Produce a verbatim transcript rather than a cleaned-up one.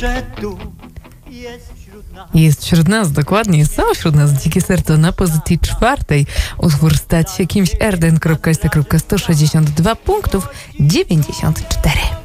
że tu jest wśród nas. Jest wśród nas, dokładnie, są wśród nas Dzikie Serce na pozycji czwartej. Utwór Stać się kimś, erden kropka es te kropka sto sześćdziesiąt dwa punktów dziewięćdziesiąt cztery.